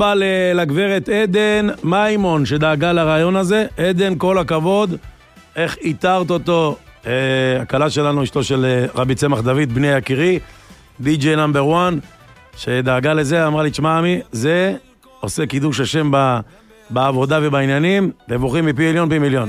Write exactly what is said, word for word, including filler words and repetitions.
שאפה לגברת עדן מימון שדאגה לרעיון הזה. עדן, כל הכבוד, איך איתרת אותו, אה, הקלה שלנו, אשתו של אה, רבי צמח דוד, בני יקירי, די-ג'יי נאמבר וואן, שדאגה לזה, אמרה לי, תשמע עמי, זה עושה קידוש השם ב, בעבודה ובעניינים, דיווחים מפי עליון פי מיליון.